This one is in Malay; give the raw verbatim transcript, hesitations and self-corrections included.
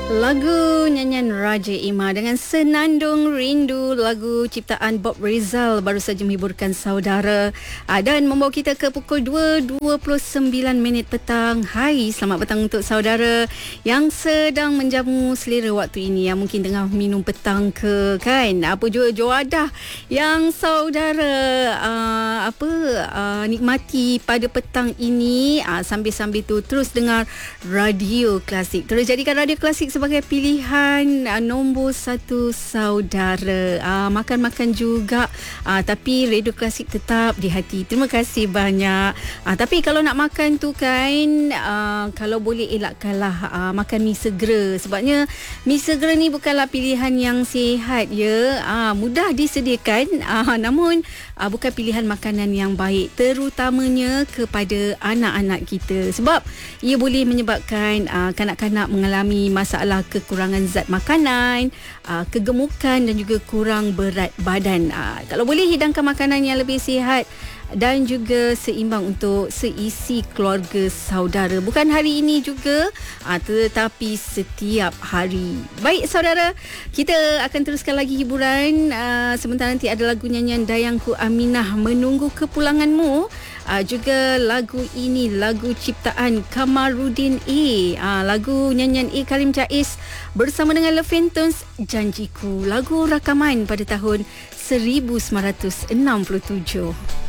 Lagu nyanyian Raja Imah dengan Senandung Rindu, lagu ciptaan Bob Rizal baru saja menghiburkan saudara dan membawa kita ke pukul dua dua puluh sembilan minit petang. Hai, selamat petang untuk saudara yang sedang menjamu selera waktu ini, yang mungkin tengah minum petang ke kan, apa juga juadah yang saudara uh, apa uh, nikmati pada petang ini, uh, sambil-sambil tu terus dengar Radio Klasik. Terus jadikan Radio Klasik sebagai pilihan uh, nombor satu saudara. Uh, makan-makan juga, uh, tapi Radio Klasik tetap di hati. Terima kasih banyak. Uh, tapi kalau nak makan tu kan, uh, kalau boleh elakkanlah uh, makan mi segera. Sebabnya mi segera ni bukanlah pilihan yang sihat ya. Uh, mudah disediakan, uh, namun uh, bukan pilihan makanan yang baik, terutamanya kepada anak-anak kita. Sebab ia boleh menyebabkan uh, kanak-kanak mengalami masalah kekurangan zat makanan, uh, kegemukan dan juga kurang berat badan. Uh, kalau boleh hidangkan makanan yang lebih sihat dan juga seimbang untuk seisi keluarga saudara. Bukan hari ini juga, aa, tetapi setiap hari. Baik saudara, kita akan teruskan lagi hiburan. Aa, sementara nanti ada lagu nyanyian Dayangku Aminah, Menunggu Kepulanganmu. Aa, juga lagu ini, lagu ciptaan Kamarudin A. Aa, lagu nyanyian A. Karim Jais bersama dengan Le Phantoms, Janjiku. Lagu rakaman pada tahun seribu sembilan ratus enam puluh tujuh.